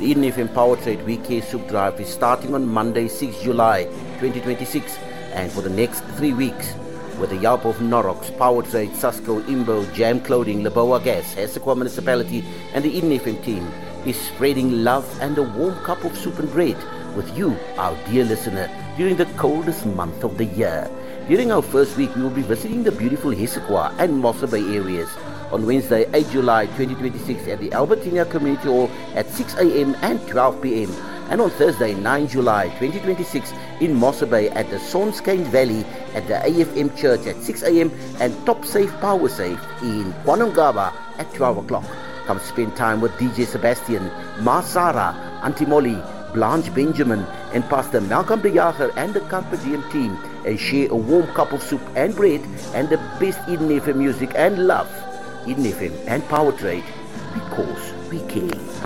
The Eden FM Power Trade Weekly Soup Drive is starting on Monday, 6 July 2026, and for the next 3 weeks, with the help of Norox, Power Trade, Susco, Imbo, Jam Clothing, Laboa Gas, Hessequa Municipality, and the Eden FM team is spreading love and a warm cup of soup and bread with you, our dear listener, during the coldest month of the year. During our first week, we will be visiting the beautiful Hessequa and Mossa Bay areas. On Wednesday, 8 July 2026 at the Albertina Community Hall at 6 a.m. and 12 p.m. And on Thursday, 9 July 2026 in Mossa Bay at the Sonskyn Valley at the AFM Church at 6 a.m. and Top Safe Power Safe in Kwanongaba at 12 o'clock. Come spend time with DJ Sebastian, Ma Sarah, Auntie Molly, Blanche Benjamin and Pastor Malcolm de Jager and the Carpe Diem team and share a warm cup of soup and bread and the best Eden FM music and love. Eden FM and Power Trade, because we care.